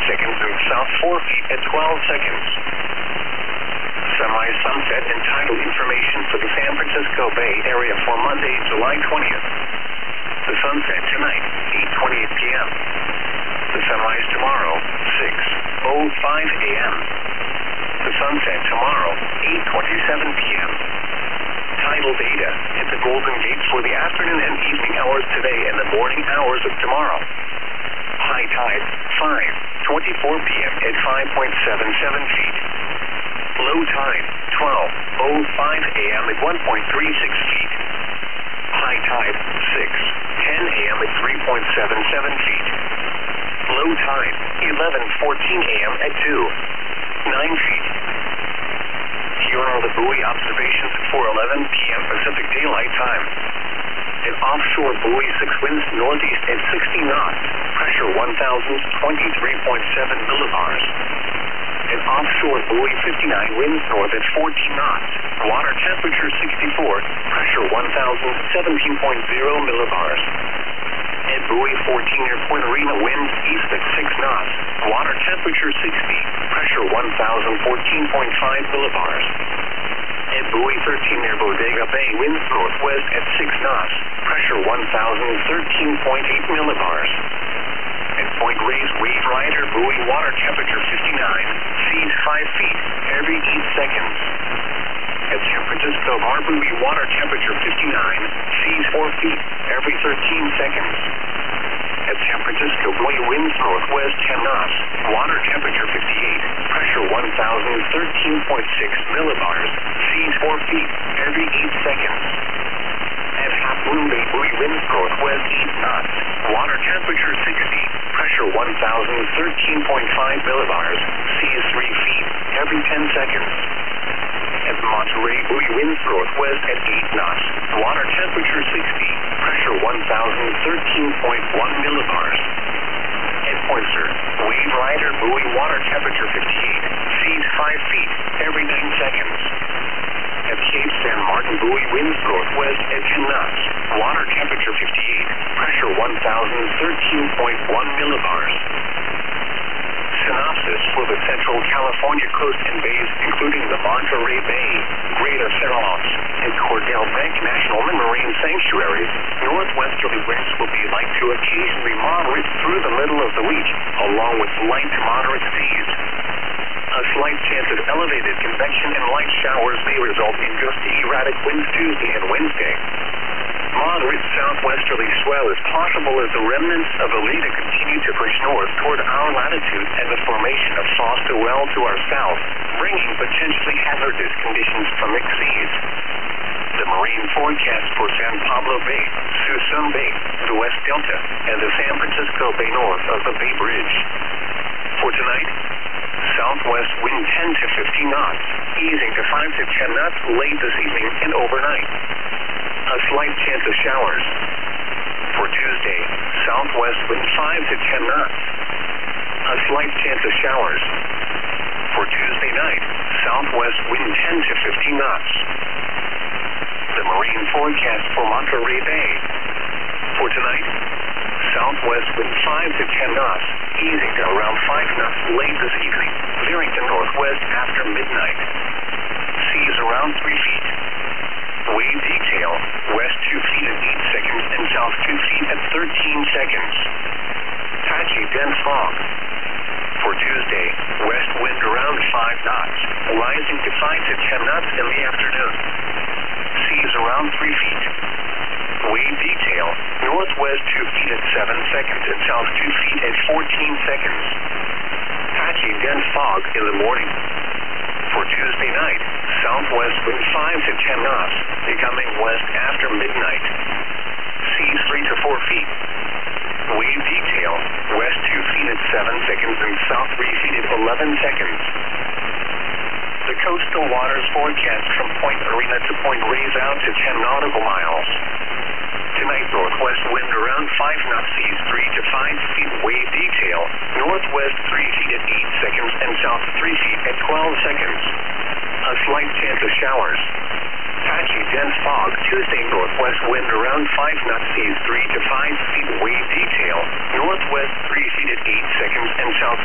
seconds and south 4 feet at 12 seconds. Semi-sunset and tidal information for the San Francisco Bay Area for Monday, July 20th. The sunset tonight, 8:28 p.m. The sunrise tomorrow, 6:05 a.m. The sunset tomorrow, 8:27 p.m. Tidal data at the Golden Gate for the afternoon and evening hours today and the morning hours of tomorrow. High tide, 5:24 p.m. at 5.77 feet. Low tide, 12:05 a.m. at 1.36 feet. High tide, 6:10 a.m. at 3.77 feet. Low tide, 11:14 a.m. at 2.9 feet. Here are the buoy observations at 4:11 p.m. Pacific Daylight Time. An offshore buoy 6 winds northeast at 60 knots, pressure 1,023.7 millibars. An offshore buoy 59 winds north at 14 knots, water temperature 64, pressure 1,017.0 millibars. At buoy 14 near Point Arena, winds east at 6 knots, water temperature 60, pressure 1,014.5 millibars. At buoy 13 near Bodega Bay, winds northwest at 6 knots, pressure 1,013.8 millibars. At Point Reyes, Wave Rider buoy, water temperature 59, seas 5 feet every 8 seconds. At San Francisco Bar buoy, water temperature 59, seas 4 feet every 13 seconds. At San Francisco buoy, winds northwest 10 knots, water temperature 58, pressure 1,013.6 millibars, seas 4 feet every 8 seconds. At Half Moon Bay buoy, winds northwest 8 knots, water temperature 60, pressure 1,013.5 millibars, seas 3 feet every 10 seconds. At Monterey buoy, winds northwest at 8 knots, water temperature 60, pressure 1,013.1 millibars. At Point Sur, Wave Rider buoy, water temperature 58, seas 5 feet every 9 seconds. At Cape San Martin buoy, winds northwest at 10 knots, water temperature 58, pressure 1,013.1 millibars. Synopsis for the Central California coast and bays, including the Monterey Bay, Greater Farallones, and Cordell Bank National Marine Sanctuaries, northwesterly winds will be light to occasionally moderate through the middle of the week, along with light to moderate seas. A slight chance of elevated convection and light showers may result in gusty erratic winds Tuesday and Wednesday. Moderate southwesterly swell is possible as the remnants of Alida continue to push north toward our latitude and the formation of Foster-Well to our south, bringing potentially hazardous conditions from mixed seas. The marine forecast for San Pablo Bay, Suisun Bay, the West Delta, and the San Francisco Bay north of the Bay Bridge. For tonight, southwest wind 10 to 15 knots, easing to 5 to 10 knots late this evening and overnight. A slight chance of showers. For Tuesday, southwest wind 5 to 10 knots. A slight chance of showers. For Tuesday night, southwest wind 10 to 15 knots. The marine forecast for Monterey Bay. For tonight, southwest wind 5 to 10 knots, easing to around 5 knots late this evening, veering to northwest after midnight. Seas around 3 feet. Wave detail, west 2 feet at 8 seconds and south 2 feet at 13 seconds. Patchy dense fog. For Tuesday, west wind around 5 knots, rising to 5 to 10 knots in the afternoon. Seas around 3 feet. Wave detail, northwest 2 feet at 7 seconds and south 2 feet at 14 seconds. Patchy dense fog in the morning. For Tuesday night, southwest wind 5 to 10 knots, becoming west after midnight. Seas 3 to 4 feet. Wave detail, west 2 feet at 7 seconds and south 3 feet at 11 seconds. The coastal waters forecast from Point Arena to Point Reyes out to 10 nautical miles. Tonight, northwest wind around 5 knots, seas 3 to 5 feet. Wave detail, northwest 3 feet at 8 seconds and south 3 feet at 12 seconds. A slight chance of showers. Patchy dense fog. Tuesday, northwest wind around 5 knots, seas 3 to 5 feet. Wave detail, northwest 3 feet at 8 seconds and south